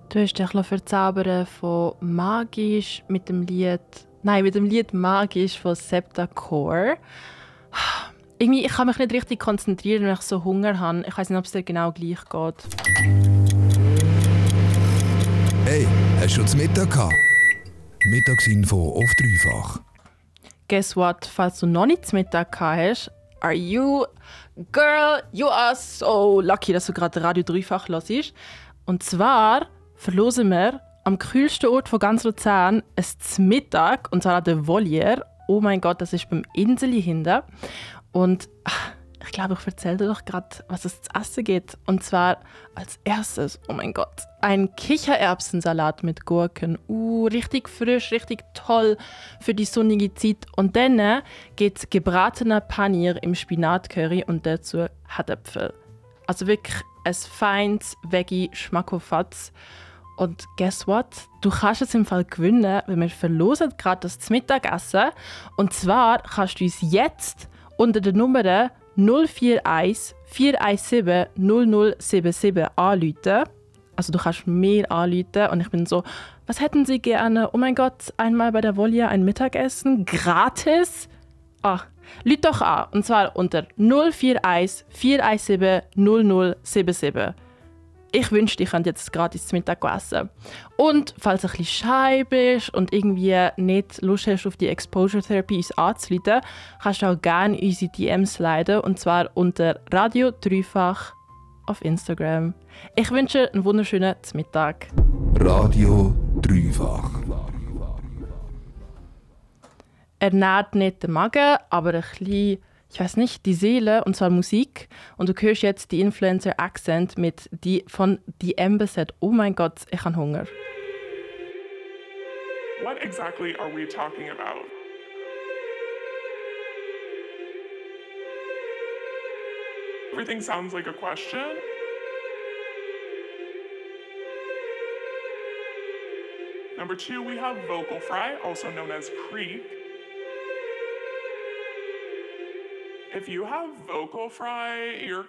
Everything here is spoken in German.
Du hast dich verzaubern von Magisch mit dem Lied. Nein, mit dem Lied Magisch von Septacore. Irgendwie, ich kann mich nicht richtig konzentrieren, wenn ich so Hunger habe. Ich weiß nicht, ob es dir genau gleich geht. Hey, hast du schon zu Mittag gehabt? Mittagsinfo auf dreifach. Guess what? Falls du noch nicht zu Mittag gehabt hast, are you... Girl, you are so lucky, dass du gerade Radio Dreifach hörst. Und zwar verlosen wir am kühlsten Ort von ganz Luzern ein Mittag, und zwar an der Voliere. Oh mein Gott, das ist beim Inseli hinten. Und ich glaube, ich erzähle dir doch gerade, was es zu essen gibt. Und zwar als erstes, oh mein Gott, ein Kichererbsensalat mit Gurken. Richtig frisch, richtig toll für die sonnige Zeit. Und dann gibt es gebratener Panier im Spinatcurry und dazu Herdäpfel. Also wirklich ein feines Veggie-Schmackofatz. Und guess what? Du kannst es im Fall gewinnen, weil wir verlosen gerade das Mittagessen. Und zwar kannst du uns jetzt unter der Nummer 041 417 0077 anrufen. Also du kannst mir anrufen und ich bin so, was hätten Sie gerne? Oh mein Gott, einmal bei der Voliere ein Mittagessen, gratis? Ruf doch an, und zwar unter 041 417 0077. Ich wünschte, ich könnte jetzt gratis zu Mittag essen. Und falls du ein bisschen shy bist und irgendwie nicht Lust hast, auf die Exposure-Therapie uns anzuleiten, kannst du auch gerne unsere DMs leiten, und zwar unter Radio Dreifach auf Instagram. Ich wünsche einen wunderschönen Mittag. Radio Dreifach. Ernährt nicht den Magen, aber ein bisschen, ich weiß nicht, die Seele, und zwar Musik. Und du hörst jetzt die Influencer Accent von The Embassy. Oh mein Gott, ich habe Hunger. What exactly are we talking about? Everything sounds like a question. Number 2, we have vocal fry, also known as creek. If you have vocal fry, you're